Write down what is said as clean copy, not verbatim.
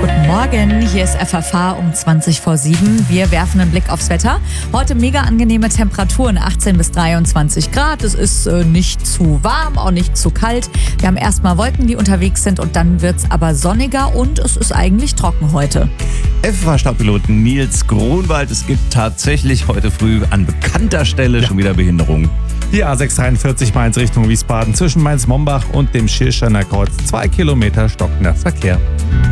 Guten Morgen, hier ist FFH um 20 vor 7. Wir werfen einen Blick aufs Wetter. Heute mega angenehme Temperaturen, 18 bis 23 Grad. Es ist nicht zu warm, auch nicht zu kalt. Wir haben erstmal Wolken, die unterwegs sind und dann wird es aber sonniger und es ist eigentlich trocken heute. FFH-Startpiloten Nils Gronwald, es gibt tatsächlich heute früh an bekannter Stelle schon wieder Behinderung. Die A643 Mainz Richtung Wiesbaden zwischen Mainz-Mombach und dem Schirsteiner Kreuz. 2 Kilometer stockender Verkehr.